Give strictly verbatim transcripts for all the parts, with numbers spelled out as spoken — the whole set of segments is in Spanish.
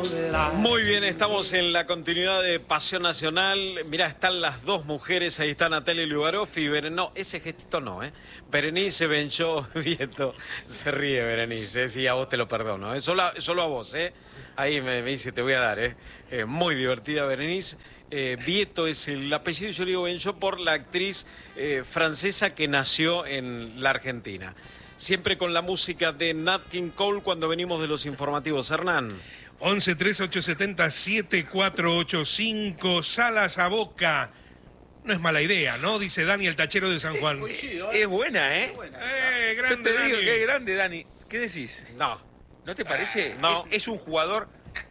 Muy bien, estamos en la continuidad de Pasión Nacional. Mirá, están las dos mujeres, ahí está Natalia Lugarov y Berenice. No, ese gestito no, ¿eh? Berenice Benchó Vieto. Se ríe Berenice, ¿eh? Sí, a vos te lo perdono, ¿eh? Solo, a, solo a vos, ¿eh? Ahí me, me dice, te voy a dar, ¿eh? eh muy divertida Berenice. Eh, Vieto es el apellido, yo le digo Benchó por la actriz eh, francesa que nació en la Argentina. Siempre con la música de Nat King Cole cuando venimos de los informativos. Hernán. once tres ocho siete cero siete cuatro ocho cinco, Salas a Boca. No es mala idea, ¿no? Dice Dani, el tachero de San Juan. Es buena, ¿eh? Eh, grande, Yo te digo Dani. que es grande, Dani. ¿Qué decís? No. ¿No te parece? No. Es, es un jugador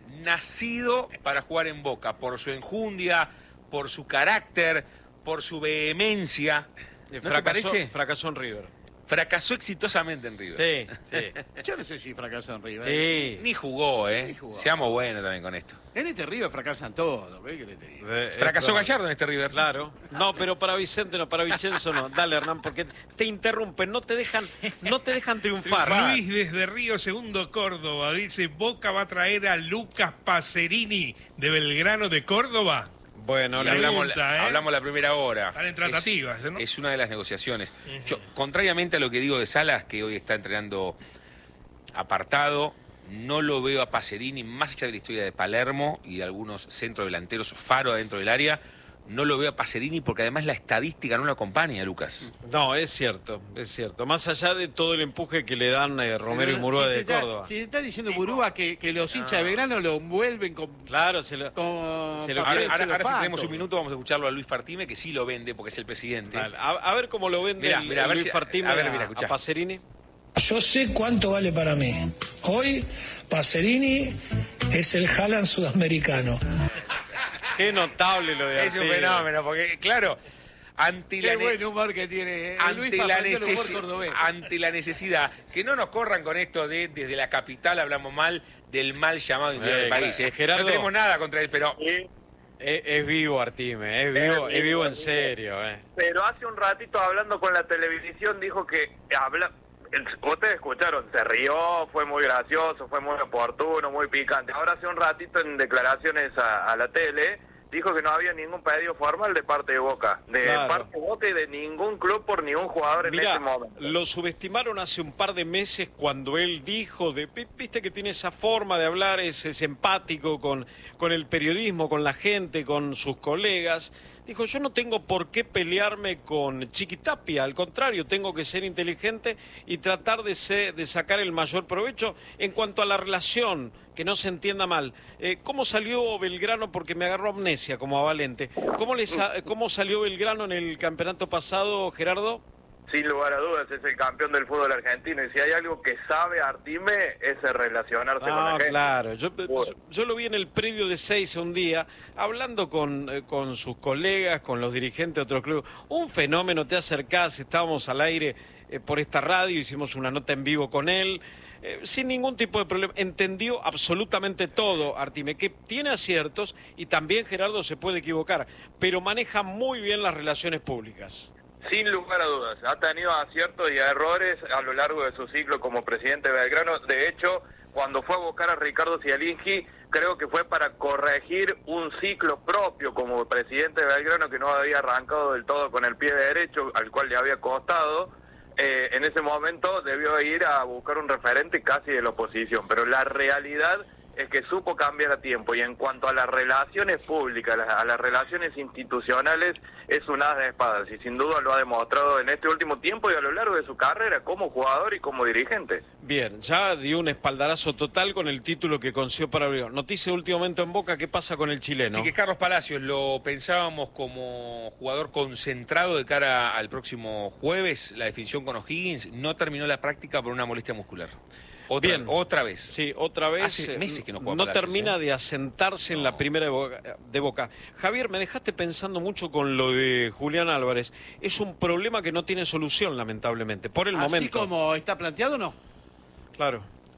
nacido para jugar en Boca, por su enjundia, por su carácter, por su vehemencia. ¿No fracasó, te parece? Fracasó en River. Fracasó exitosamente en River. Sí, sí. Yo no sé si fracasó en River. Sí. Ni jugó, ¿eh? Ni jugó. Seamos buenos también con esto. En este River fracasan todos, ¿ves qué le te digo? Eh, Fracasó eh, Gallardo en este River. Claro. No, pero para Vicente no, para Vicenzo no. Dale, Hernán, porque te interrumpen, no te dejan, no te dejan triunfar. Luis desde Río Segundo, Córdoba, dice, Boca va a traer a Lucas Pacerini de Belgrano de Córdoba. Bueno, Y le hablamos, gusta, ¿eh? hablamos la primera hora. Están en tratativas, es, ¿no? es una de las negociaciones. Yo, contrariamente a lo que digo de Salas, que hoy está entrenando apartado, no lo veo a Pacerini, más allá de la historia de Palermo y de algunos centrodelanteros, Faro adentro del área, no lo veo a Pacerini porque además la estadística no lo acompaña, Lucas. No, es cierto, es cierto. Más allá de todo el empuje que le dan eh, Romero y Murúa Si de te está- Córdoba. Si te está diciendo Murúa que, que los hinchas de Belgrano lo envuelven con... Claro, se lo, Con se lo papel quiere- Ahora, ahora, ahora si celofán, tenemos un todo. minuto vamos a escucharlo a Luis Fartime, que sí lo vende porque es el presidente. Vale, A, a ver cómo lo vende Mirá, el, mirá, a ver Luis si- Fartime a ver, a, mirá, escuchá. a Pacerini. Yo sé cuánto vale para mí. Hoy, Pacerini es el Haaland sudamericano. Qué notable lo de Es un Artime. fenómeno, porque claro, ante la, Qué ne- buen humor que tiene. eh. Luis ante, la aprendió el humor necesi- cordobés. ante la necesidad, que no nos corran con esto de desde la capital hablamos mal del mal llamado interior Eh, del país. claro. eh. Gerardo. No tenemos nada contra él, pero Es, es vivo Artime, es vivo, Es es vivo vivo, en es vivo. serio. Eh. Pero hace un ratito hablando con la televisión dijo que habla, el- ustedes escucharon, se rió, fue muy gracioso, fue muy oportuno, muy picante. Ahora hace un ratito en declaraciones a, a la tele dijo que no había ningún pedido formal de parte de Boca, de Claro. parte de Boca y de ningún club por ningún jugador en Mirá, este momento. lo subestimaron hace un par de meses cuando él dijo, de, vi- viste que tiene esa forma de hablar, es, es empático con, con el periodismo, con la gente, con sus colegas. Dijo, yo no tengo por qué pelearme con Chiquitapia, al contrario, tengo que ser inteligente y tratar de, ser, de sacar el mayor provecho en cuanto a la relación, que no se entienda mal. Eh, ¿Cómo salió Belgrano? Porque me agarró amnesia como a Valente. ¿Cómo, le sa- ¿Cómo salió Belgrano en el campeonato pasado, Gerardo? Sin lugar a dudas es el campeón del fútbol argentino y si hay algo que sabe Artime es el relacionarse con la Ah, gente. claro. Yo, Bueno. yo lo vi en el predio de Seiza un día, hablando con, eh, con sus colegas, con los dirigentes de otro club. Un fenómeno, te acercás, estábamos al aire eh, por esta radio, hicimos una nota en vivo con él, eh, sin ningún tipo de problema. Entendió absolutamente todo, Artime, que tiene aciertos y también Gerardo se puede equivocar, pero maneja muy bien las relaciones públicas. Sin lugar a dudas, ha tenido aciertos y errores a lo largo de su ciclo como presidente de Belgrano. De hecho, cuando fue a buscar a Ricardo Zielinski, creo que fue para corregir un ciclo propio como presidente de Belgrano que no había arrancado del todo con el pie derecho, al cual le había costado. Eh, en ese momento debió ir a buscar un referente casi de la oposición, pero la realidad es que supo cambiar a tiempo y en cuanto a las relaciones públicas, a las, a las relaciones institucionales, es un as de espadas y sin duda lo ha demostrado en este último tiempo y a lo largo de su carrera como jugador y como dirigente. Bien, ya dio un espaldarazo total con el título que consiguió para Belgrano. Noticia de último momento en Boca, ¿qué pasa con el chileno? sí que Carlos Palacios lo pensábamos como jugador concentrado de cara al próximo jueves, la definición con O'Higgins, no terminó la práctica por una molestia muscular. Otra, Bien. otra vez. Sí, otra vez. Hace eh, meses que no juega No Palacios, termina ¿eh? de asentarse en la primera de Boca, de Boca. Javier, me dejaste pensando mucho con lo de Julián Álvarez. Es un problema que no tiene solución, lamentablemente, por el Así momento. como está planteado, no. Claro.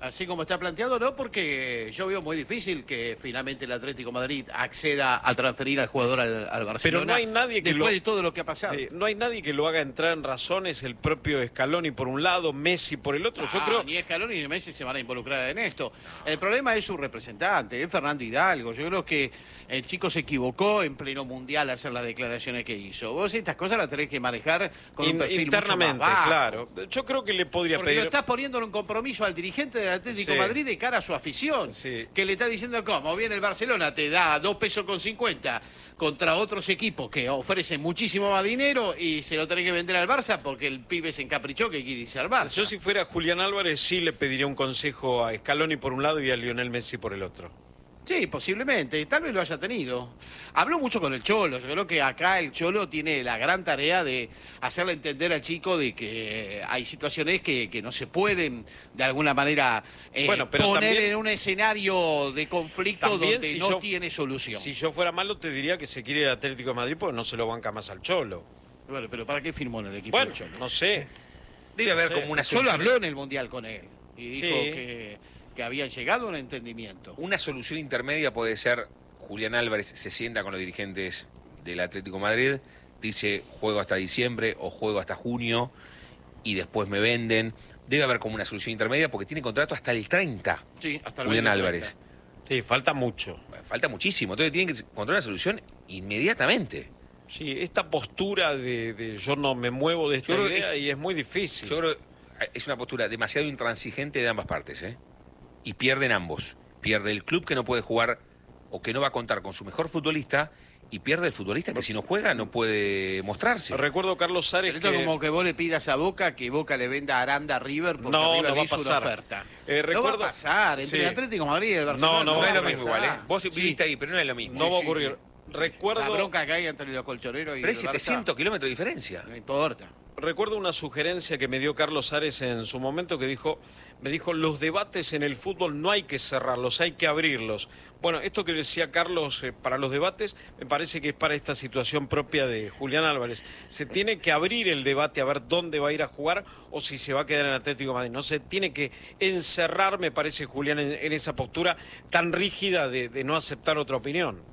Así como está planteado, no, porque yo veo muy difícil que finalmente el Atlético Madrid acceda a transferir al jugador al, al Barcelona. Pero no hay nadie que después lo... de todo lo que ha pasado. Sí, no hay nadie que lo haga entrar en razones, el propio Scaloni por un lado, Messi por el otro. Ah, Yo creo... ni Scaloni ni Messi se van a involucrar en esto. El problema es su representante, es Fernando Hidalgo. Yo creo que el chico se equivocó en pleno mundial al hacer las declaraciones que hizo. Vos estas cosas las tenés que manejar con un In- perfil internamente, mucho más bajo. claro. Yo creo que le podría Porque pedir... lo estás poniendo en un compromiso al dirigente del Atlético Sí. Madrid de cara a su afición. Sí. Que le está diciendo cómo viene el Barcelona, te da dos pesos con cincuenta contra otros equipos que ofrecen muchísimo más dinero y se lo tenés que vender al Barça porque el pibe se encaprichó que quiere irse al Barça. Yo si fuera Julián Álvarez sí le pediría un consejo a Scaloni por un lado y a Lionel Messi por el otro. Sí, posiblemente, tal vez lo haya tenido. Habló mucho con el Cholo, yo creo que acá el Cholo tiene la gran tarea de hacerle entender al chico de que hay situaciones que, que no se pueden de alguna manera eh, Bueno, pero poner también- en un escenario de conflicto También, donde si no yo- tiene solución. Si yo fuera malo te diría que se quiere el Atlético de Madrid porque no se lo banca más al Cholo. Bueno, pero ¿para qué firmó en el equipo Bueno, del Cholo? no sé. Debe haber Sí. como una Solo solución. habló en el Mundial con él y dijo Sí. que, que habían llegado a un entendimiento. Una solución intermedia puede ser Julián Álvarez se sienta con los dirigentes del Atlético de Madrid, dice juego hasta diciembre o juego hasta junio y después me venden. Debe haber como una solución intermedia porque tiene contrato hasta el treinta. Sí, hasta el Julián veinte Álvarez. Sí, falta mucho. Falta muchísimo, entonces tienen que encontrar una solución inmediatamente. Sí, esta postura de, de yo no me muevo de esta Yo creo que idea es- y es muy difícil. Yo creo que es una postura demasiado intransigente de ambas partes, ¿eh? Y pierden ambos. Pierde el club que no puede jugar o que no va a contar con su mejor futbolista y pierde el futbolista que si no juega no puede mostrarse. Recuerdo Carlos Sares Esto que... es como que vos le pidas a Boca que Boca le venda a Aranda a River porque No, River no va a hizo pasar. una oferta. Eh, No recuerdo- va a pasar, entre Sí. el Atlético de Madrid y el Barcelona. No, no, No va es a lo pasar. mismo igual, ¿eh? Vos Sí. viviste ahí, pero no es lo mismo. No va a sí, ocurrir. sí. Recuerdo... La bronca que hay entre los colchoneros y Pero hay el Barça, setecientos kilómetros de diferencia. no importa. Recuerdo una sugerencia que me dio Carlos Ares en su momento que dijo, me dijo, los debates en el fútbol no hay que cerrarlos, hay que abrirlos. Bueno, esto que decía Carlos eh, para los debates, me parece que es para esta situación propia de Julián Álvarez. Se tiene que abrir el debate a ver dónde va a ir a jugar o si se va a quedar en Atlético de Madrid. No se tiene que encerrar, me parece, Julián, en, en esa postura tan rígida de, de no aceptar otra opinión.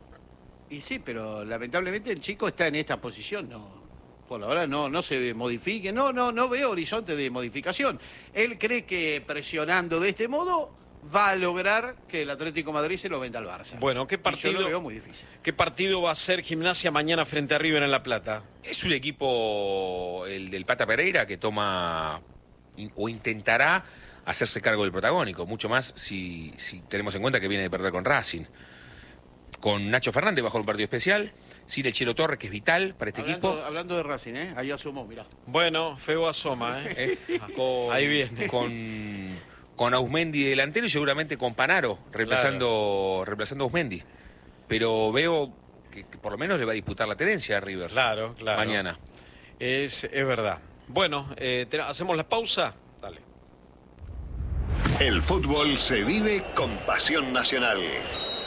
Y sí, pero lamentablemente el chico está en esta posición, no. Por ahora no, no se modifique, no, no, no veo horizonte de modificación. Él cree que presionando de este modo va a lograr que el Atlético de Madrid se lo venda al Barça. Bueno, ¿qué Y yo partido, lo veo muy difícil. ¿qué partido va a ser Gimnasia mañana frente a River en La Plata? Es un equipo, el del Pata Pereira, que toma in- o intentará hacerse cargo del protagónico, mucho más si, si tenemos en cuenta que viene de perder con Racing. Con Nacho Fernández bajo un partido especial, sin el Chelo Torres, que es vital para este Hablando, equipo. hablando de Racing, ¿eh? Ahí asomó, mirá. Bueno, feo asoma, ¿eh? ¿eh? Con, Ahí viene. Con, con Ausmendi delantero y seguramente con Panaro reemplazando, reemplazando a Ausmendi. Pero veo que, que por lo menos le va a disputar la tenencia a River. Claro, claro. Mañana. Es, es verdad. Bueno, eh, te- ¿hacemos la pausa? Dale. El fútbol se vive con pasión nacional.